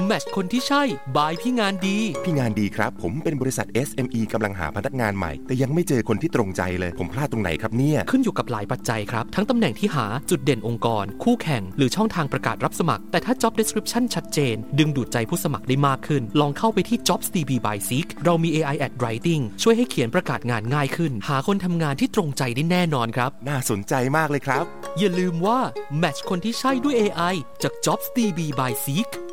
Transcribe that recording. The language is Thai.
แมทช์คนที่ใช่บายพี่งานดีพี่งานดีครับผมเป็นบริษัท SME กำลังหาพนักงานใหม่แต่ยังไม่เจอคนที่ตรงใจเลยผมพลาดตรงไหนครับเนี่ยขึ้นอยู่กับหลายปัจจัยครับทั้งตำแหน่งที่หาจุดเด่นองค์กรคู่แข่งหรือช่องทางประกาศรับสมัครแต่ถ้า job description ชัดเจนดึงดูดใจผู้สมัครได้มากขึ้นลองเข้าไปที่ JobsDB by Seek เรามี AI at Writing ช่วยให้เขียนประกาศงานง่ายขึ้นหาคนทำงานที่ตรงใจได้แน่นอนครับน่าสนใจมากเลยครับอย่าลืมว่าแมทช์คนที่ใช่ด้วย AI จาก JobsDB by Seek